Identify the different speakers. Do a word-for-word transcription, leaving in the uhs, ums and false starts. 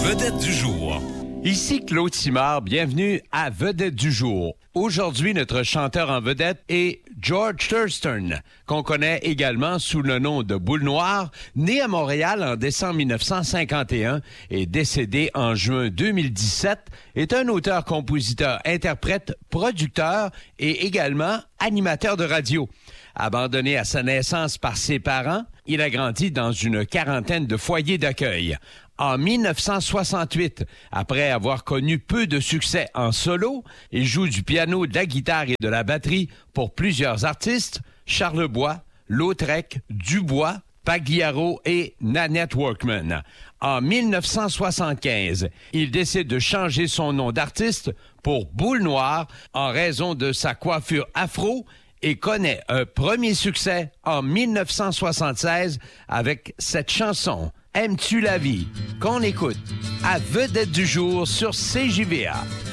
Speaker 1: Vedette du jour.
Speaker 2: Ici Claude Simard, bienvenue à Vedette du jour. Aujourd'hui, notre chanteur en vedette est George Thurstone, qu'on connaît également sous le nom de Boule Noire, né à Montréal en décembre mille neuf cent cinquante et un et décédé en juin deux mille dix-sept, est un auteur, compositeur, interprète, producteur et également animateur de radio. Abandonné à sa naissance par ses parents, il a grandi dans une quarantaine de foyers d'accueil. En mille neuf cent soixante-huit, après avoir connu peu de succès en solo, il joue du piano, de la guitare et de la batterie pour plusieurs artistes, Charlebois, Lautrec, Dubois, Pagliaro et Nanette Workman. En mille neuf cent soixante-quinze, il décide de changer son nom d'artiste pour Boule Noire en raison de sa coiffure afro et connaît un premier succès en mille neuf cent soixante-seize avec cette chanson « Aimes-tu la vie ?» qu'on écoute à Vedette du jour sur C J V A.